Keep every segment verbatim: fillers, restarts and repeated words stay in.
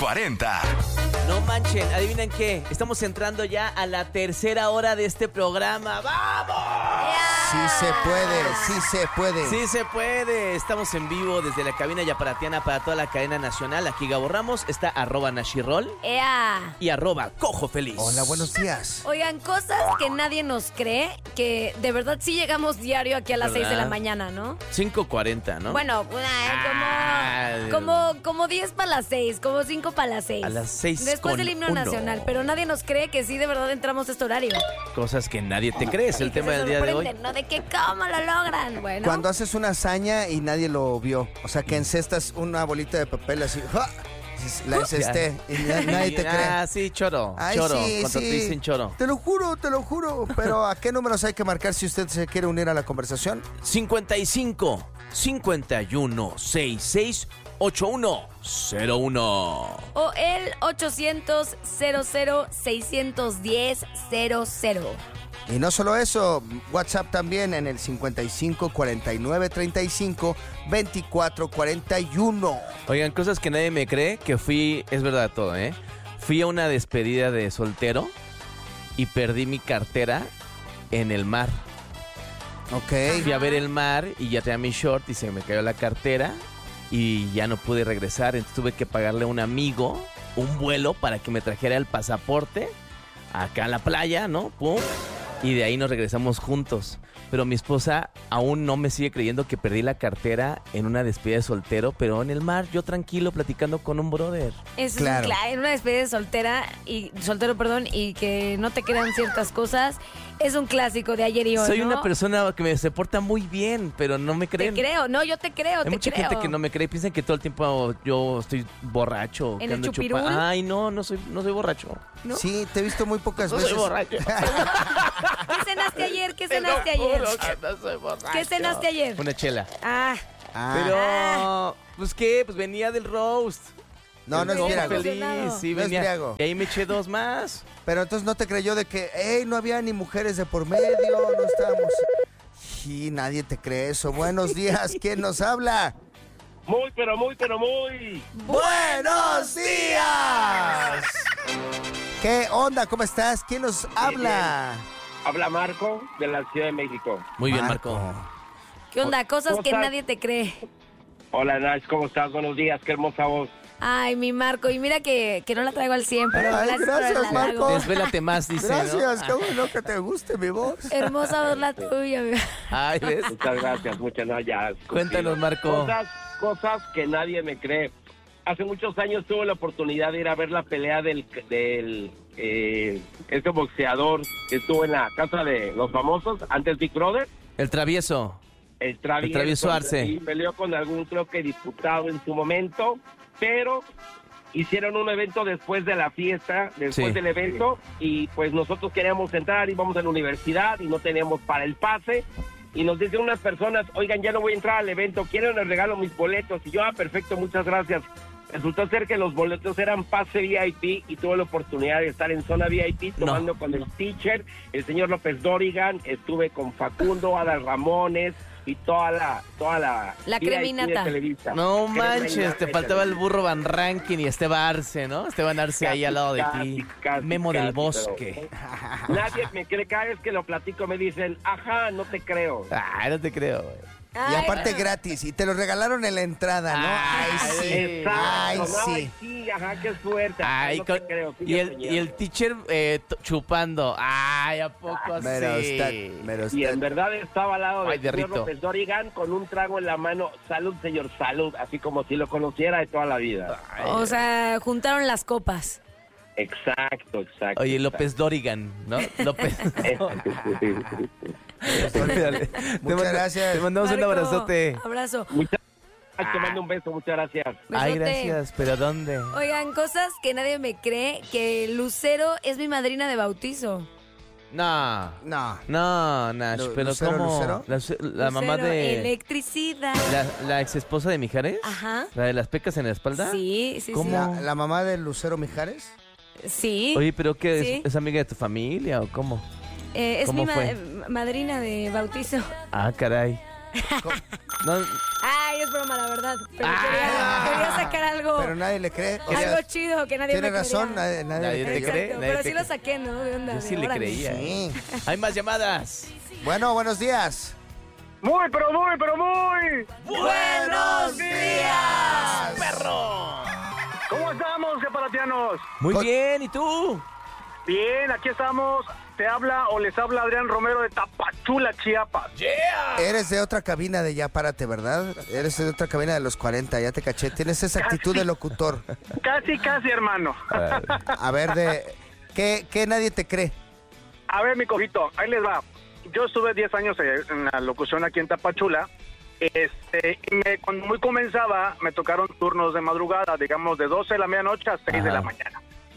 cuarenta. No manchen, adivinen qué, estamos entrando ya a la tercera hora de este programa. ¡Vamos! Sí se puede, sí se puede. Sí se puede, estamos en vivo desde la cabina yaparatiana para toda la cadena nacional. Aquí Gabo Ramos, está arroba Nashirol ¡Ea! y arroba Cojo Feliz. Hola, buenos días. Oigan, cosas que nadie nos cree, que de verdad sí llegamos diario aquí a las ¿verdad? seis de la mañana, ¿no? cinco cuarenta, ¿no? Bueno, Ah, como, como, como diez para las seis, como cinco para las seis. A las seis Después con del himno uno. nacional, pero nadie nos cree que sí de verdad entramos a este horario. Cosas que nadie te cree, es el Y que tema se del día de hoy. sorprenden, ¿no? De que cómo lo logran, bueno. Cuando haces una hazaña y nadie lo vio, o sea, que encestas una bolita de papel así, ¡ja! La encesté y na- nadie te cree. Ah, sí, choro, Ay, choro, sí, cuando sí. te dicen choro. Te lo juro, te lo juro. Pero ¿a qué números hay que marcar si usted se quiere unir a la conversación? cincuenta y cinco, cincuenta y uno, sesenta y seis, ochenta y uno cero uno. O el ochocientos, cero cero, seiscientos diez, cero cero. Y no solo eso, WhatsApp también en el cincuenta y cinco, cuarenta y nueve, treinta y cinco, veinticuatro, cuarenta y uno. Oigan, cosas que nadie me cree, que fui, es verdad todo, ¿eh? Fui a una despedida de soltero y perdí mi cartera en el mar. Ok. Fui a ver el mar y ya tenía mi short y se me cayó la cartera y ya no pude regresar. Entonces tuve que pagarle a un amigo un vuelo para que me trajera el pasaporte acá a la playa, ¿no? Pum. Y de ahí nos regresamos juntos. Pero mi esposa aún no me sigue creyendo que perdí la cartera en una despedida de soltero, pero en el mar, yo tranquilo, platicando con un brother. Eso Claro. es claro, en una despedida de soltera y soltero, perdón, y que no te crean ciertas cosas, es un clásico de ayer y hoy. Soy ¿no? una persona que me se porta muy bien, pero no me Te creen. creo, no, yo te creo, Hay te mucha creo. gente que no me cree, piensan que todo el tiempo yo estoy borracho. ¿En que el ando chupirul? chupa- Ay, no, no soy, no soy borracho. ¿No? Sí, te he visto muy pocas No veces. soy borracho. ¿Qué cenaste ayer? ¿Qué Te lo cenaste ayer? juro que no soy borracho. ¿Qué cenaste ayer? Una chela. Ah, Ah, Pero, pues qué, pues venía del roast. no, no es Cojo briago. Feliz, Emocionado. sí, No es venía. briago. Y ahí me eché dos más. Pero entonces no te creyó de que, hey, no había ni mujeres de por medio, no estábamos... Sí, nadie te cree eso. Buenos días, ¿quién nos habla? Muy, pero muy, pero muy. ¡Buenos días! ¿Qué onda? ¿Cómo estás? ¿Quién nos habla? Habla Marco de la Ciudad de México. Muy bien, Marco. ¿qué onda? Cosas ¿Cómo que estás? nadie te cree. Hola Nash, ¿cómo estás? Buenos días, qué hermosa voz. Ay, mi Marco, y mira que, que no la traigo al cien, pero Ay, gracias, por gracias, el halago. Marco. Desvélate más, dice, Gracias, ¿no? qué bueno que te guste mi voz. Hermosa voz la tuya, mi- Ay, ¿ves? Muchas gracias, muchas gracias. Cuéntanos, Marco. Cosas, cosas que nadie me cree. Hace muchos años tuve la oportunidad de ir a ver la pelea del, del eh, este boxeador que estuvo en la casa de los famosos, antes Big Brother. El travieso. El travieso, El travieso Arce. Y peleó con algún, creo que diputado en su momento, pero hicieron un evento después de la fiesta, después Sí. del evento, y pues nosotros queríamos entrar, íbamos a la universidad y no teníamos para el pase, y nos dicen unas personas, oigan, ya no voy a entrar al evento, ¿quieren les regalo mis boletos? Y yo, ah, perfecto, muchas gracias. Resultó ser que los boletos eran pase V I P y tuve la oportunidad de estar en zona V I P No. tomando con el teacher, el señor López Dórigan, estuve con Facundo, Adal Ramones y toda la toda la, La V I P de creminata. Televisa. No manches, Creminata te de faltaba el Televisa. burro Van Rankin y Esteban Arce, ¿no? Esteban Arce ahí al lado de Casi, ti. casi, Memo del casi, Bosque. pero- Nadie me cree, cada vez que lo platico me dicen, ajá, no te creo. Ay, no te creo, güey. Y Ay, aparte gratis, y te lo regalaron en la entrada, ¿no? Ay, Ay, sí. Exacto, Ay, no, sí. sí, ajá, qué suerte. ajá, Ay, no con- te creo, y, sigue el, y soñando. el teacher eh, t- chupando. Ay, ¿a poco Mero sí? usted, mero Y en usted. verdad estaba al lado Ay, del señor derrito. López Dórigan con un trago en la mano. Salud, señor, salud. Así como si lo conociera de toda la vida. Ay, O sea, juntaron las copas. Exacto, exacto. Oye, López Dórigan, ¿no? López. exacto. Olvídale. Te Muchas manda- gracias. Te mandamos un Marco, abrazote. Abrazo. Muchas gracias, te mando un beso, muchas gracias. Ay, Besote. gracias, pero ¿dónde? Oigan, cosas que nadie me cree, que Lucero es mi madrina de bautizo. No. No. No, Nash, Lu- pero ¿Lucero, ¿cómo? Lucero? La, la mamá Lucero, de... Electricidad. La, la ex esposa de Mijares. Ajá. ¿La de las pecas en la espalda? Sí, sí, ¿Cómo? La, la mamá de Lucero Mijares. sí. Sí. Oye, ¿pero qué? ¿Es, Sí. es amiga de tu familia o cómo? Eh, es ¿cómo mi ma- fue? eh, madrina de bautizo. Ah, caray. No, Ay, Ay, es broma, la verdad. Pero Ah. quería, quería sacar algo, Pero nadie le cree. algo chido que nadie Tiene me razón, creía. nadie, nadie Nadie le te creyó. cree. Exacto, nadie pero te sí lo cree. saqué, ¿no? De onda. Yo de sí le órale. creía. Sí. Hay más llamadas. Bueno, buenos días. Muy, pero muy, pero muy. ¡Buenos días, perro! ¿Cómo estamos, separatianos? Muy Con- bien, ¿y tú? Bien, aquí estamos. Te habla o les habla Adrián Romero de Tapachula, Chiapas. ¡Yeah! Eres de otra cabina de Ya Párate, ¿verdad? Eres de otra cabina de los cuarenta, ya te caché. Tienes esa actitud de locutor. Casi, casi, hermano. A ver, de ¿qué, qué nadie te cree? A ver, mi cojito, ahí les va. Yo estuve diez años en la locución aquí en Tapachula. Este, y me, cuando muy comenzaba, me tocaron turnos de madrugada, digamos de doce de la medianoche a seis de Ajá. la mañana.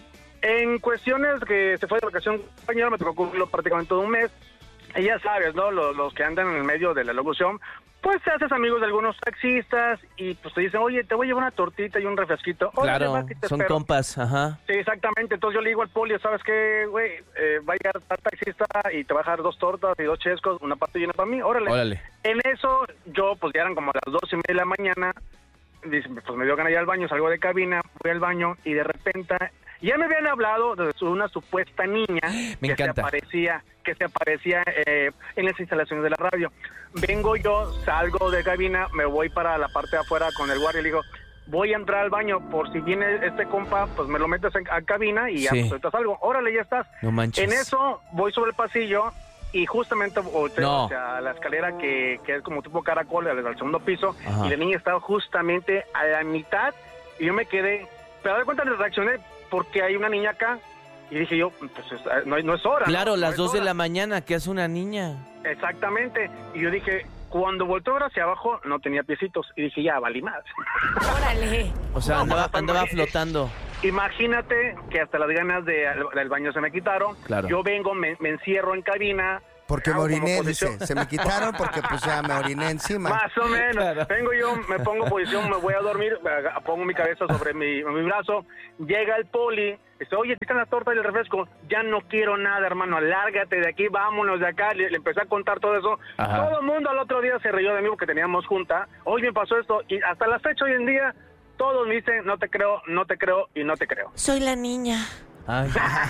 En cuestiones que se fue de vacación, un compañero me tocó cubrirlo prácticamente todo un mes. Y ya sabes, ¿no? Los, los que andan en el medio de la locución, pues te haces amigos de algunos taxistas y pues te dicen, oye, te voy a llevar una tortita y un refresquito. Órale, Claro, va, aquí te son espero. compas, ajá. Sí, exactamente. Entonces yo le digo al poli, ¿sabes qué, güey? Eh, va a llegar tal taxista y te va a dejar dos tortas y dos chescos, una parte llena para mí. Órale. Órale. En eso, yo, pues ya eran como las dos y media de la mañana. Dice, pues me dio ganas de ir al baño, salgo de cabina, voy al baño y de repente ya me habían hablado de su- una supuesta niña Me que encanta. se aparecía, que se aparecía eh, en las instalaciones de la radio. Vengo yo, salgo de cabina, me voy para la parte de afuera con el guardia y le digo, voy a entrar al baño por si viene este compa, pues me lo metes en, a cabina y ya Sí. pues ahorita salgo. Órale, ya estás. No manches. En eso voy sobre el pasillo y justamente volteo No. hacia la escalera que, que es como tipo caracol, al, al segundo piso, Ajá. y la niña estaba justamente a la mitad y yo me quedé, pero de cuenta le reaccioné porque hay una niña acá y dije yo, pues es- no, no es hora. Claro, ¿no? No las es dos de hora. la mañana, ¿qué hace una niña? Exactamente, y yo dije, cuando volteó hacia abajo no tenía piecitos y dije, ya, valí más. Órale. O sea, No, andaba, pues, andaba imagínate. flotando. Imagínate que hasta las ganas de, del baño se me quitaron. Claro. Yo vengo, me, me encierro en cabina. Porque me hago como oriné, posición- dice. Se me quitaron porque pues ya me oriné encima. Más o menos. Claro. Vengo yo, me pongo en posición, me voy a dormir, aga- pongo mi cabeza sobre mi, mi brazo. Llega el poli, dice, oye, aquí están las tortas y el refresco. Ya no quiero nada, hermano, lárgate de aquí, vámonos de acá. Le, le empecé a contar todo eso. Ajá. Todo el mundo al otro día se reyó de mí porque teníamos junta. Hoy me pasó esto y hasta la fecha hoy en día todos me dicen, no te creo, no te creo y no te creo. Soy la niña. Ay,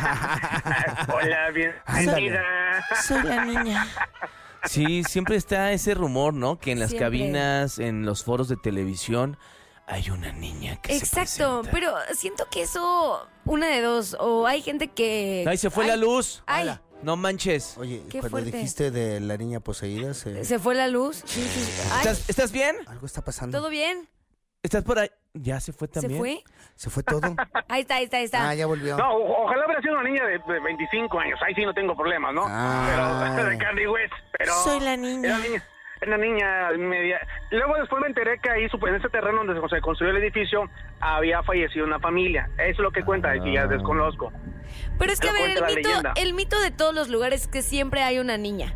Hola, bienvenida. Soy la niña. sí, siempre está ese rumor, ¿no? Que en las Siempre. cabinas, en los foros de televisión, hay una niña que Exacto, se presenta. pero siento que eso, una de dos, o hay gente que... ¡Ay, se fue Ay, la luz! Ay, No manches. Oye, Qué cuando fuerte. dijiste de la niña poseída, se- se fue la luz. Sí, sí. Ay, ¿Estás, ¿Estás bien? algo está pasando. ¿todo bien? ¿Estás por ahí? ¿Ya se fue ¿Se también? fue? ¿Se fue todo? Ahí está, ahí está, ahí está. Ah, ya volvió. No, o- ojalá hubiera sido una niña de, de veinticinco años. Ahí sí no tengo problemas, ¿no? Ah. Pero de Candy West. Pero Soy la Era niña. niña. Era una niña media. Luego después me enteré que ahí, supo- en ese terreno donde se construyó el edificio, había fallecido una familia. Eso es lo que cuenta, y ya desconozco. Pero es que, a Pero ver, el cuenta la mito, leyenda. el mito de todos los lugares es que siempre hay una niña.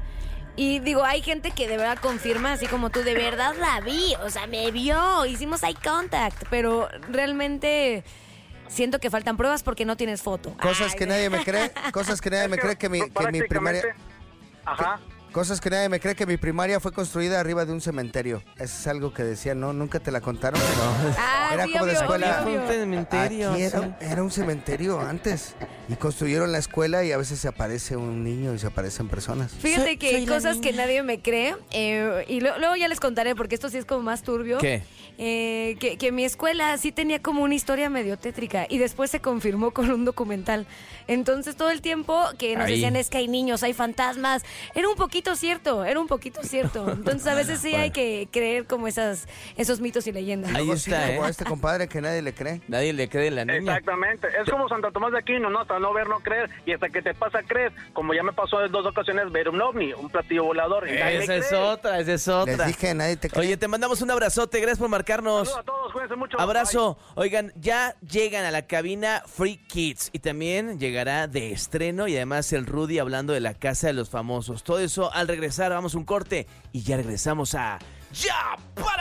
Y digo, hay gente que de verdad confirma, así como tú, de verdad la vi, o sea, me vio, hicimos eye contact, pero realmente siento que faltan pruebas porque no tienes foto. Cosas Ay, que nadie me cree, cosas que nadie me cree que mi, que mi primaria... Prácticamente- Ajá. Cosas que nadie me cree que mi primaria fue construida arriba de un cementerio. Eso es algo que decían, ¿no? Nunca te la contaron. pero Ah, Era sí, como de obvio, escuela. obvio, Fue un obvio. cementerio. Aquí era, sí. era un cementerio antes. Y construyeron la escuela y a veces se aparece un niño y se aparecen personas. Fíjate Soy- que soy la cosas que niña. nadie me cree, eh, y lo- luego ya les contaré porque esto sí es como más turbio. ¿Qué? Eh, que, que mi escuela sí tenía como una historia medio tétrica y después se confirmó con un documental. Entonces todo el tiempo que nos Ahí. decían es que hay niños, hay fantasmas, era un poquito cierto, era un poquito cierto. Entonces a veces sí hay que creer como esas, esos mitos y leyendas. Ahí Luego sí, está, como ¿eh? a este compadre que nadie le cree. Nadie le cree a la niña. Exactamente. Es como Santo Tomás de Aquino, ¿no? Hasta no ver, no creer. Y hasta que te pasa a creer. Como ya me pasó en dos ocasiones ver un ovni, un platillo volador. y nadie me Esa es cree. otra, esa es otra. Les dije, nadie te cree. Oye, te mandamos un abrazote, gracias por marcarnos. Saludos a todos, cuídense mucho. Abrazo. Oigan, ya llegan a la cabina Free Kids y también llegará de estreno y además el Rudy hablando de la casa de los famosos. Todo eso al regresar, vamos a un corte y ya regresamos a ¡Ya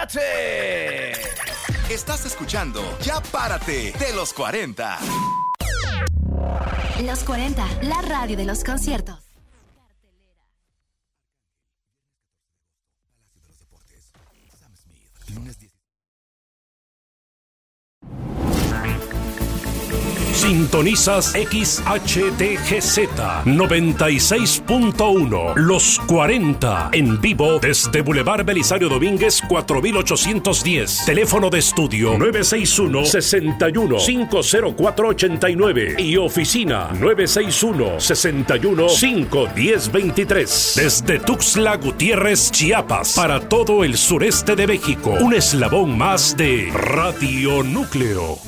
Párate! Estás escuchando Ya Párate de los cuarenta. Los cuarenta, la radio de los conciertos. Lunes Sintonizas X H T G Z noventa y seis punto uno. Los cuarenta en vivo desde Boulevard Belisario Domínguez cuatro mil ochocientos diez. Teléfono de estudio nueve seis uno, seis uno, cinco cero cuatro ocho nueve y oficina nueve seis uno, seis uno, cinco uno cero dos tres. Desde Tuxtla Gutiérrez, Chiapas, para todo el sureste de México. Un eslabón más de Radio Núcleo.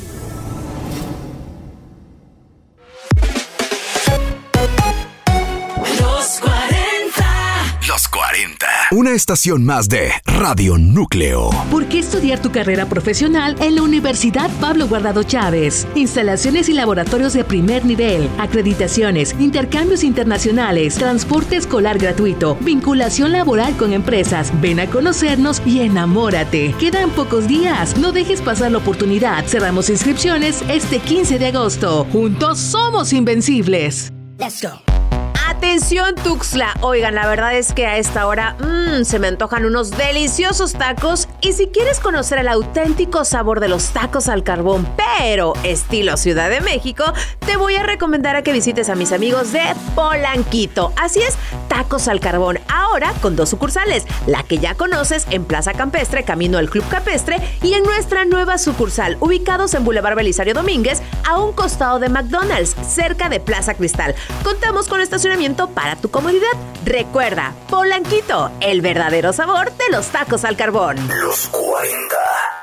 Los cuarenta. Una estación más de Radio Núcleo. ¿Por qué estudiar tu carrera profesional en la Universidad Pablo Guardado Chávez? Instalaciones y laboratorios de primer nivel, acreditaciones, intercambios internacionales, transporte escolar gratuito, vinculación laboral con empresas. Ven a conocernos y enamórate. Quedan pocos días. No dejes pasar la oportunidad. Cerramos inscripciones este quince de agosto. Juntos somos invencibles. Let's go. Atención Tuxtla, oigan, la verdad es que a esta hora mmm, se me antojan unos deliciosos tacos y si quieres conocer el auténtico sabor de los tacos al carbón, pero estilo Ciudad de México, te voy a recomendar a que visites a mis amigos de Polanquito. Así es, tacos al carbón, ahora con dos sucursales, la que ya conoces en Plaza Campestre, camino al Club Campestre, y en nuestra nueva sucursal, ubicados en Boulevard Belisario Domínguez, a un costado de McDonald's, cerca de Plaza Cristal. Contamos con estacionamiento para tu comodidad. Recuerda, Polanquito, el verdadero sabor de los tacos al carbón. Los cuarenta.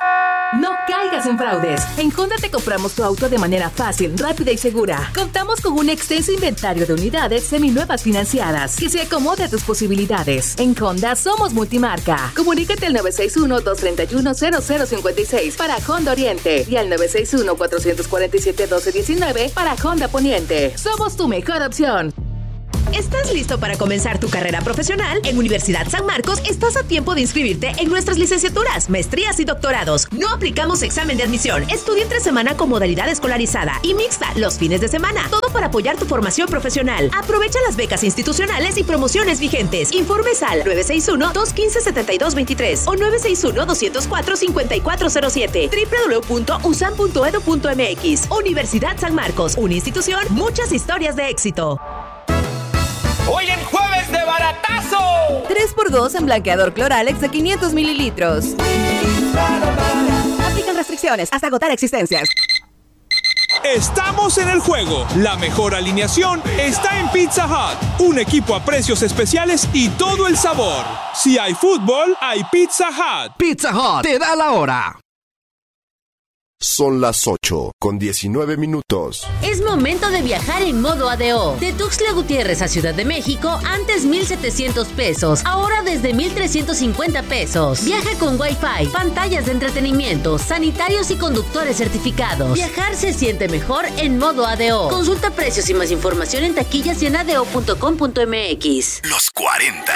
No caigas en fraudes. En Honda te compramos tu auto de manera fácil, rápida y segura. Contamos con un extenso inventario de unidades seminuevas financiadas que se acomode a tus posibilidades. En Honda somos multimarca. Comunícate al nueve seis uno, dos tres uno, cero cero cinco seis para Honda Oriente y al nueve seis uno, cuatro cuatro siete, uno dos uno nueve para Honda Poniente. Somos tu mejor opción. ¿Estás listo para comenzar tu carrera profesional? En Universidad San Marcos estás a tiempo de inscribirte en nuestras licenciaturas, maestrías y doctorados. No aplicamos examen de admisión. Estudia entre semana con modalidad escolarizada y mixta los fines de semana. Todo para apoyar tu formación profesional. Aprovecha las becas institucionales y promociones vigentes. Informes al nueve seis uno, dos uno cinco, siete dos dos tres o nueve seis uno, dos cero cuatro, cinco cuatro cero siete. doble u doble u doble u punto u s a m punto e d u punto m x. Universidad San Marcos, una institución, muchas historias de éxito. ¡Hoy en jueves de baratazo! tres por dos en blanqueador Cloralex de quinientos mililitros. Aplican restricciones hasta agotar existencias. Estamos en el juego. La mejor alineación está en Pizza Hut. Un equipo a precios especiales y todo el sabor. Si hay fútbol, hay Pizza Hut. Pizza Hut te da la hora. Son las ocho con diecinueve minutos. Es momento de viajar en modo A D O. De Tuxtla Gutiérrez a Ciudad de México, antes mil setecientos pesos, ahora desde mil trescientos cincuenta pesos. Viaja con Wi-Fi, pantallas de entretenimiento, sanitarios y conductores certificados. Viajar se siente mejor en modo A D O. Consulta precios y más información en taquillas y en a d o punto com punto m x. Los cuarenta.